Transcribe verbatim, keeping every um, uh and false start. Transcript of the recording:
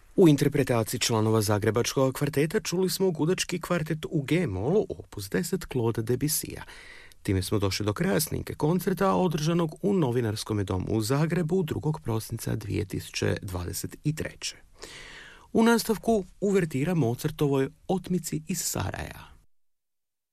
U interpretaciji članova Zagrebačkog kvarteta čuli smo gudački kvartet u G-molu opus deset Claude Debussya. Time smo došli do kraja snimke koncerta održanog u Novinarskom domu u Zagrebu drugog prosinca dvije tisuće dvadeset treće. U nastavku uvertira Mozartovoj Otmici iz Saraja.